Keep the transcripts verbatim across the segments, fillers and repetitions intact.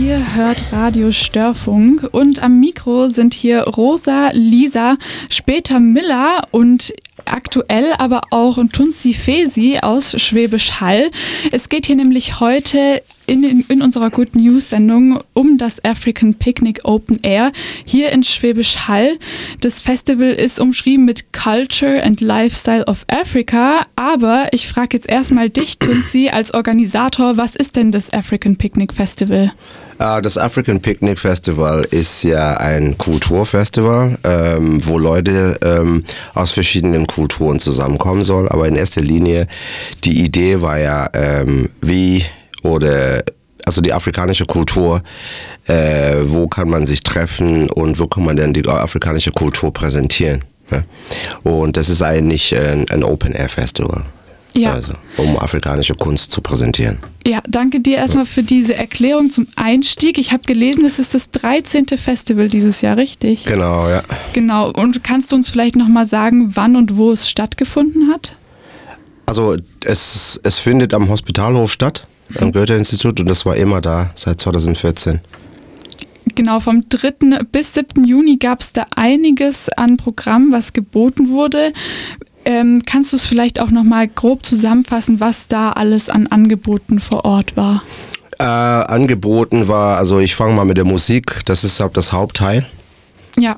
Ihr hört Radio Störfunk und am Mikro sind hier Rosa, Lisa, später Miller und aktuell aber auch Tunzi Fesi aus Schwäbisch Hall. Es geht hier nämlich heute in, in, in unserer Good News Sendung um das African Picnic Open Air hier in Schwäbisch Hall. Das Festival ist umschrieben mit Culture and Lifestyle of Africa, aber ich frage jetzt erstmal dich, Tunzi, als Organisator, was ist denn das African Picnic Festival? Das African Picnic Festival ist ja ein Kulturfestival, ähm, wo Leute ähm, aus verschiedenen Kulturen zusammenkommen sollen. Aber in erster Linie, die Idee war ja, ähm, wie oder also die afrikanische Kultur, äh, wo kann man sich treffen und wo kann man denn die afrikanische Kultur präsentieren. Ja? Und das ist eigentlich ein, ein Open-Air-Festival. Ja. Also, um afrikanische Kunst zu präsentieren. Ja, danke dir erstmal für diese Erklärung zum Einstieg. Ich habe gelesen, es ist das dreizehnte Festival dieses Jahr, richtig? Genau, ja. Genau. Und kannst du uns vielleicht nochmal sagen, wann und wo es stattgefunden hat? Also es, es findet am Hospitalhof statt, am Goethe-Institut, und das war immer da, seit zweitausendvierzehn. Genau, vom dritten bis siebten Juni gab es da einiges an Programm, was geboten wurde. Ähm, kannst du es vielleicht auch nochmal grob zusammenfassen, was da alles an Angeboten vor Ort war? Äh, angeboten war, also ich fange mal mit der Musik, das ist das Hauptteil. Ja.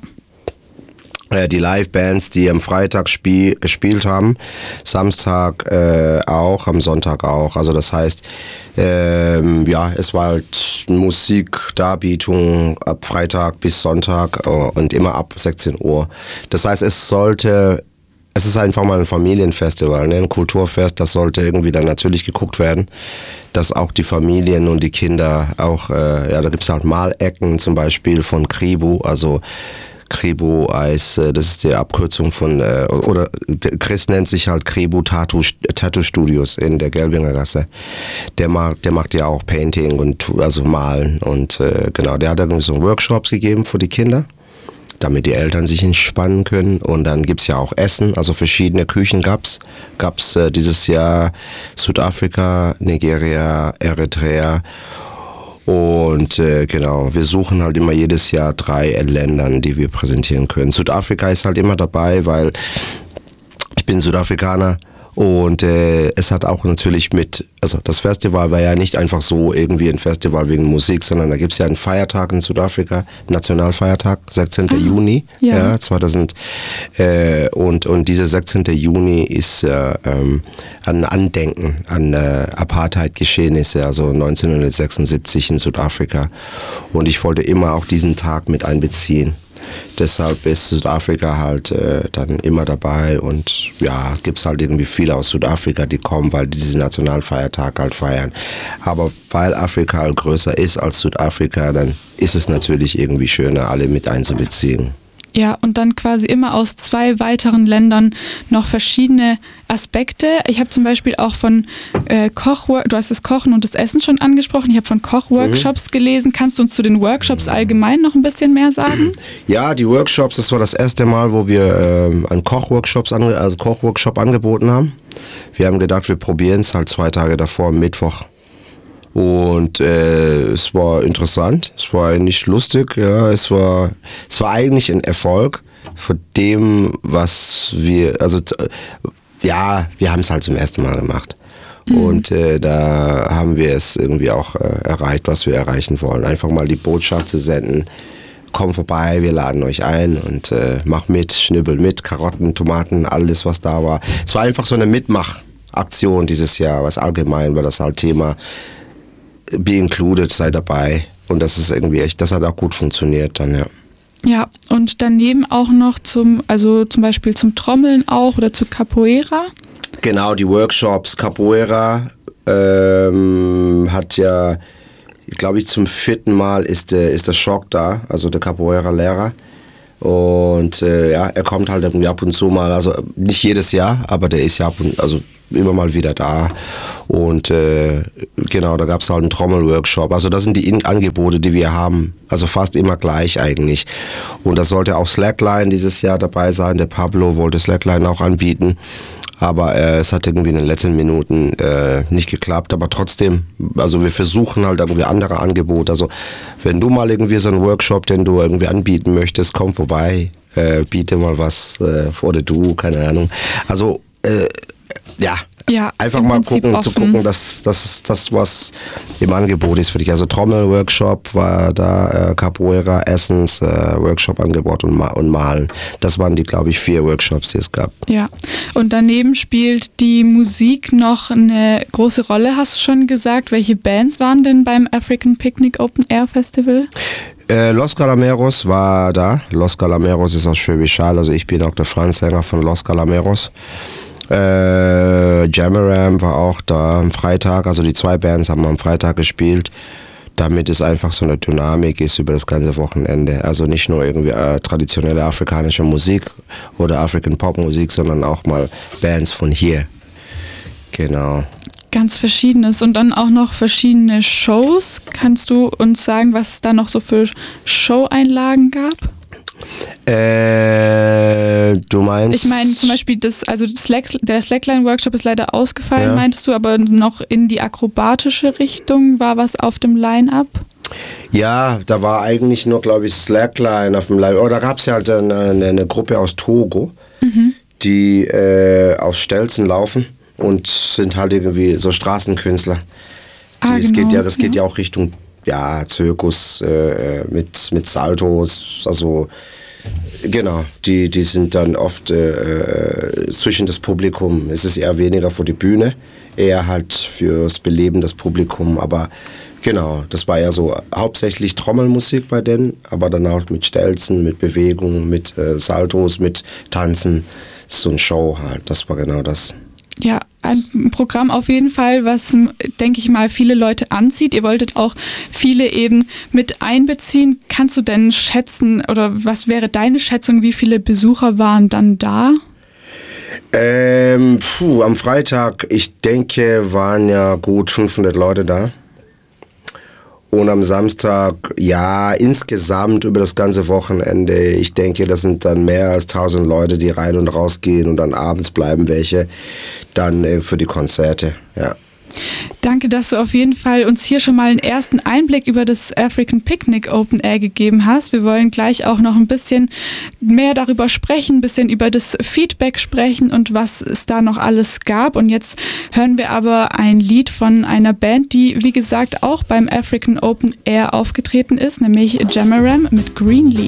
Äh, die Live-Bands, die am Freitag spiel, gespielt haben, Samstag äh, auch, am Sonntag auch. Also das heißt, ähm, ja, es war halt Musikdarbietung ab Freitag bis Sonntag äh, und immer ab sechzehn Uhr. Das heißt, es sollte... Es ist einfach mal ein Familienfestival, ne? Ein Kulturfest, das sollte irgendwie dann natürlich geguckt werden, dass auch die Familien und die Kinder auch, äh, ja, da gibt es halt Malecken zum Beispiel von Kribu, also Kribu Eis, äh, das ist die Abkürzung von, äh, oder Chris nennt sich halt Kribu Tattoo, Tattoo Studios in der Gelbinger Gasse. Der macht, der macht ja auch Painting und also Malen und äh, genau, der hat irgendwie so Workshops gegeben für die Kinder, damit die Eltern sich entspannen können. Und dann gibt's ja auch Essen, also verschiedene Küchen gab's. Gab's äh, dieses Jahr Südafrika, Nigeria, Eritrea. Und äh, genau, wir suchen halt immer jedes Jahr drei Ländern, die wir präsentieren können. Südafrika ist halt immer dabei, weil ich bin Südafrikaner. Und äh, es hat auch natürlich mit, also das Festival war ja nicht einfach so irgendwie ein Festival wegen Musik, sondern da gibt es ja einen Feiertag in Südafrika, Nationalfeiertag, sechzehnten Juni, ja, ja zweitausend. Äh, und, und dieser sechzehnten Juni ist äh, ähm, ein Andenken an äh, Apartheid-Geschehnisse, also neunzehnhundertsechsundsiebzig in Südafrika. Und ich wollte immer auch diesen Tag mit einbeziehen. Deshalb ist Südafrika halt äh, dann immer dabei und ja, gibt's halt irgendwie viele aus Südafrika, die kommen, weil die diesen Nationalfeiertag halt feiern. Aber weil Afrika halt größer ist als Südafrika, dann ist es natürlich irgendwie schöner, alle mit einzubeziehen. Ja, und dann quasi immer aus zwei weiteren Ländern noch verschiedene Aspekte. Ich habe zum Beispiel auch von äh, Koch, du hast das Kochen und das Essen schon angesprochen. Ich habe von Kochworkshops mhm. gelesen. Kannst du uns zu den Workshops allgemein noch ein bisschen mehr sagen? Ja, die Workshops, das war das erste Mal, wo wir ähm, einen Kochworkshops ange- also Kochworkshop angeboten haben. Wir haben gedacht, wir probieren es halt zwei Tage davor, am Mittwoch. Und äh, es war interessant, es war nicht lustig, ja, es war, es war eigentlich ein Erfolg von dem, was wir, also ja, wir haben es halt zum ersten Mal gemacht. Mhm. Und äh, da haben wir es irgendwie auch äh, erreicht, was wir erreichen wollen. Einfach mal die Botschaft zu senden, komm vorbei, wir laden euch ein und äh, mach mit, schnibbel mit, Karotten, Tomaten, alles was da war. Es war einfach so eine Mitmachaktion dieses Jahr, was allgemein war das halt Thema. Be included, sei dabei. Und das ist irgendwie echt, das hat auch gut funktioniert dann, ja. Ja, und daneben auch noch zum, also zum Beispiel zum Trommeln auch oder zu Capoeira. Genau, die Workshops. Capoeira ähm, hat ja, glaube ich, zum vierten Mal ist der, ist der Schock da, also der Capoeira-Lehrer. Und äh, ja, er kommt halt irgendwie ab und zu mal, also nicht jedes Jahr, aber der ist ja ab und, also immer mal wieder da. Und äh, genau, da gab es halt einen Trommelworkshop. Also das sind die In- Angebote, die wir haben. Also fast immer gleich eigentlich. Und das sollte auch Slackline dieses Jahr dabei sein. Der Pablo wollte Slackline auch anbieten. Aber äh, es hat irgendwie in den letzten Minuten äh, nicht geklappt. Aber trotzdem, also wir versuchen halt irgendwie andere Angebote. Also wenn du mal irgendwie so einen Workshop, den du irgendwie anbieten möchtest, komm vorbei, äh, biete mal was äh, oder du, keine Ahnung. Also äh, ja. Ja, einfach mal gucken, offen. zu gucken, dass das das, was im Angebot ist für dich. Also Trommel-Workshop war da, äh, Capoeira, Essens, äh, Workshop-Angebot und, Ma- und Malen. Das waren die, glaube ich, vier Workshops, die es gab. Ja, und daneben spielt die Musik noch eine große Rolle, hast du schon gesagt. Welche Bands waren denn beim African Picnic Open Air Festival? Äh, Los Calameros war da. Los Calameros ist aus Schwäbisch Hall, also ich bin auch der Frontsänger von Los Calameros. Äh, Jamaram war auch da am Freitag, also die zwei Bands haben am Freitag gespielt, damit es einfach so eine Dynamik ist über das ganze Wochenende. Also nicht nur irgendwie äh, traditionelle afrikanische Musik oder African Pop Musik, sondern auch mal Bands von hier. Genau. Ganz Verschiedenes und dann auch noch verschiedene Shows. Kannst du uns sagen, was es da noch so für Show-Einlagen gab? Äh, du meinst? Ich meine zum Beispiel, das, also das Slack, der Slackline-Workshop ist leider ausgefallen, ja. meintest du, aber noch in die akrobatische Richtung war was auf dem Line-Up? Ja, da war eigentlich nur, glaube ich, Slackline auf dem Line-Up. Oh, da gab es ja halt eine, eine, eine Gruppe aus Togo, mhm. die äh, auf Stelzen laufen und sind halt irgendwie so Straßenkünstler. Ah, die, es genau, geht ja, das geht ja. ja auch Richtung ja, Zirkus äh, mit, mit Saltos, also genau, die, die sind dann oft äh, zwischen das Publikum. Es ist eher weniger für die Bühne, eher halt fürs Beleben des Publikums, aber genau, das war ja so hauptsächlich Trommelmusik bei denen, aber dann auch mit Stelzen, mit Bewegungen, mit äh, Saltos, mit Tanzen, so ein Show halt, das war genau das. Ja, ein Programm auf jeden Fall, was, denke ich mal, viele Leute anzieht. Ihr wolltet auch viele eben mit einbeziehen. Kannst du denn schätzen oder was wäre deine Schätzung, wie viele Besucher waren dann da? Ähm, puh, am Freitag, ich denke, waren ja gut fünfhundert Leute da. Und am Samstag, ja, insgesamt über das ganze Wochenende, ich denke, das sind dann mehr als tausend Leute, die rein und raus gehen und dann abends bleiben welche dann äh, für die Konzerte, ja. Danke, dass du auf jeden Fall uns hier schon mal einen ersten Einblick über das African Picnic Open Air gegeben hast. Wir wollen gleich auch noch ein bisschen mehr darüber sprechen, ein bisschen über das Feedback sprechen und was es da noch alles gab. Und jetzt hören wir aber ein Lied von einer Band, die, wie gesagt, auch beim African Open Air aufgetreten ist, nämlich Jamaram mit Greenleaf.